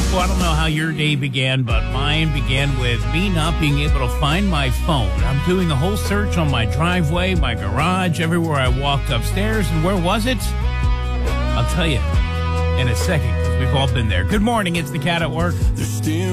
Well, I don't know how your day began, but mine began with me not being able to find my phone. I'm doing a whole search on my driveway, my garage, everywhere I walked upstairs, and where was it? I'll tell you in a second, because we've all been there. Good morning, it's the Cat at Work.